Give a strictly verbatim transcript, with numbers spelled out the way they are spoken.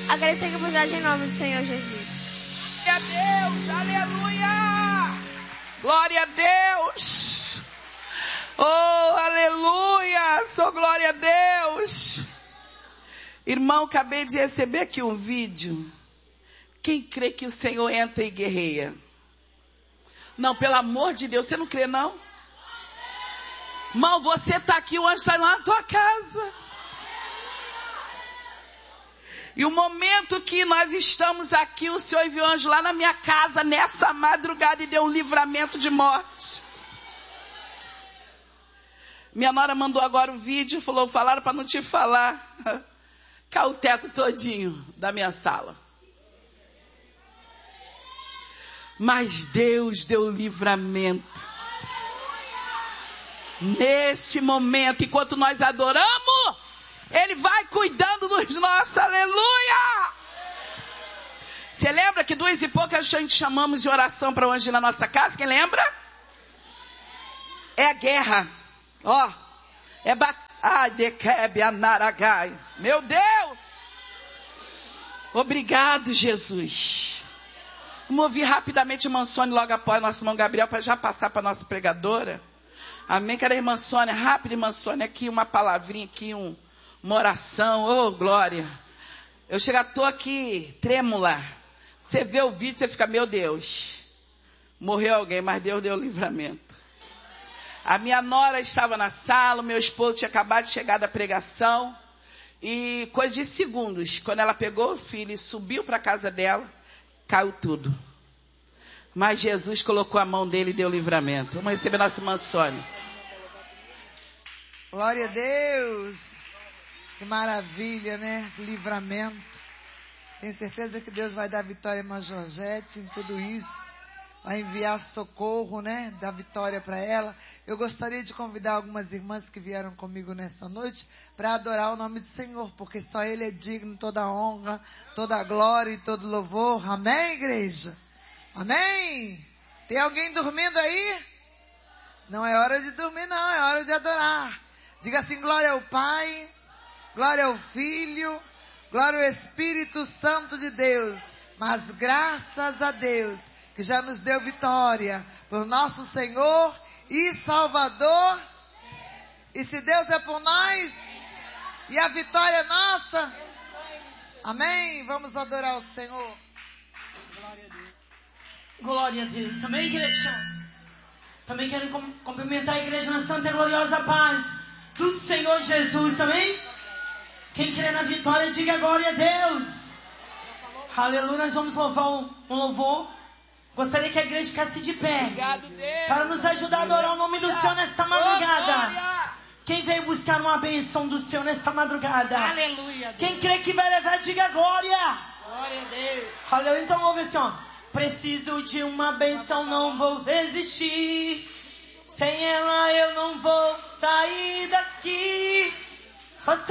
Agradecer a oportunidade em nome do Senhor Jesus. Glória a Deus, aleluia! Glória a Deus! Oh, aleluia! Sou glória a Deus! Irmão, acabei de receber aqui um vídeo. Quem crê que o Senhor entra e guerreia? Não, pelo amor de Deus, você não crê não? Irmão, você está aqui, o anjo está lá na tua casa. E o momento que nós estamos aqui, o Senhor enviou anjo lá na minha casa, nessa madrugada, e deu um livramento de morte. Minha nora mandou agora o vídeo, falou, falaram para não te falar. Caiu o teto todinho da minha sala. Mas Deus deu livramento. Neste momento, enquanto nós adoramos, Ele vai cuidando dos nossos, aleluia! Você lembra que duas e poucas a gente chamamos de oração para hoje na nossa casa? Quem lembra? É a guerra. Ó, é batalha. Ai, dequebe anaragai. Meu Deus! Obrigado, Jesus. Vamos ouvir rapidamente a irmã Sônia logo após nosso irmão Gabriel, para já passar para a nossa pregadora. Amém? Quero a irmã Sônia, rápido, irmã Sônia, aqui uma palavrinha, aqui um, uma oração. Oh, glória. Eu chego, estou aqui, trêmula. Você vê o vídeo, você fica, meu Deus. Morreu alguém, mas Deus deu livramento. A minha nora estava na sala, o meu esposo tinha acabado de chegar da pregação. E coisa de segundos, quando ela pegou o filho e subiu para a casa dela, caiu tudo. Mas Jesus colocou a mão dele e deu livramento. Vamos receber nossa irmã Sônia. Glória a Deus. Que maravilha, né? Livramento. Tenho certeza que Deus vai dar vitória à irmã Georgette em tudo isso. Vai enviar socorro, né? Dar vitória para ela. Eu gostaria de convidar algumas irmãs que vieram comigo nessa noite para adorar o nome do Senhor, porque só Ele é digno de toda honra, toda glória e todo louvor. Amém, igreja? Amém? Tem alguém dormindo aí? Não é hora de dormir, não. É hora de adorar. Diga assim, glória ao Pai, glória ao Filho, glória ao Espírito Santo de Deus. Mas graças a Deus que já nos deu vitória por nosso Senhor e Salvador. E se Deus é por nós e a vitória é nossa, amém? Vamos adorar o Senhor. Glória a Deus. Glória a Deus. Amém, igreja? Também quero cumprimentar a igreja na santa e gloriosa paz do Senhor Jesus. Amém? Quem crê na vitória, diga glória a Deus. Aleluia. Nós vamos louvar um, um louvor. Gostaria que a igreja ficasse de pé. Obrigado, Deus. Para nos ajudar a adorar o nome do Senhor nesta madrugada. Quem veio buscar uma bênção do Senhor nesta madrugada? Aleluia. Quem crê que vai levar, diga glória. Glória a Deus. Aleluia. Então ouve assim, ó. Preciso de uma bênção, não vou resistir. Sem ela eu não vou sair daqui. Só